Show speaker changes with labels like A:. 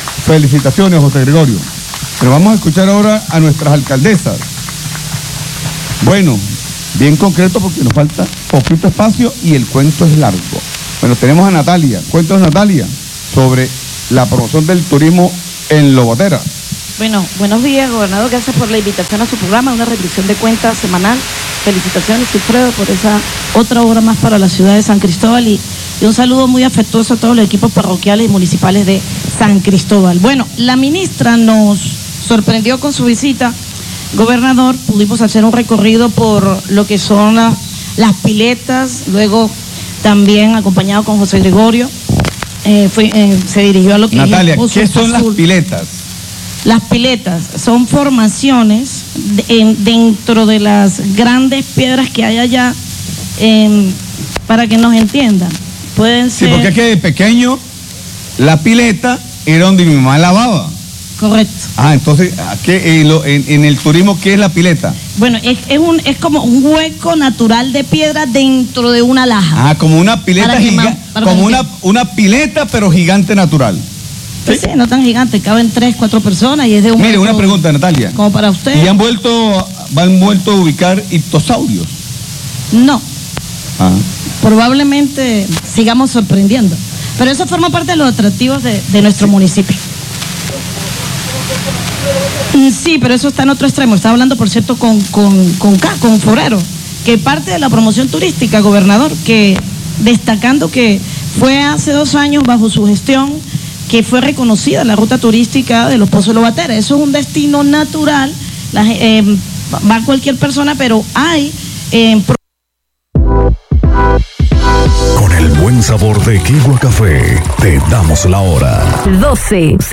A: Felicitaciones, José Gregorio. Pero vamos a escuchar ahora a nuestras alcaldesas. Bueno, bien concreto porque nos falta poquito espacio y el cuento es largo. Bueno, tenemos a Natalia. Cuéntanos, Natalia, sobre la promoción del turismo en Lobotera.
B: Bueno, buenos días, gobernador. Gracias por la invitación a su programa, una rendición de cuentas semanal. Felicitaciones, Wilfredo, por esa otra obra más para la ciudad de San Cristóbal y un saludo muy afectuoso a todos los equipos parroquiales y municipales de San Cristóbal. Bueno, la ministra nos sorprendió con su visita. Gobernador, pudimos hacer un recorrido por lo que son las piletas, luego también acompañado con José Gregorio, se dirigió a lo que
A: Natalia, ¿qué son las piletas?
B: Las piletas son formaciones dentro de las grandes piedras que hay allá, para que nos entiendan. Pueden ser...
A: Sí, porque es que de pequeño la pileta era donde mi mamá lavaba.
B: Correcto.
A: Entonces, en el turismo, ¿qué es la pileta?
B: Bueno, es como un hueco natural de piedra dentro de una laja.
A: Como una pileta gigante, como una pileta, pero gigante natural.
B: Pues sí, no tan gigante, caben 3, 4 personas y es de un...
A: Mire, una pregunta, Natalia.
B: Como para usted.
A: ¿Y han vuelto a ubicar ictosaurios?
B: No. Probablemente sigamos sorprendiendo. Pero eso forma parte de los atractivos de nuestro municipio. Sí, pero eso está en otro extremo. Estaba hablando, por cierto, con Forero, que parte de la promoción turística, gobernador, que destacando que fue hace 2 años bajo su gestión que fue reconocida la ruta turística de los Pozos de Lobotera. Eso es un destino natural, va cualquier persona, pero hay...
C: Con el buen sabor de Quigua Café, te damos la hora.
D: 12.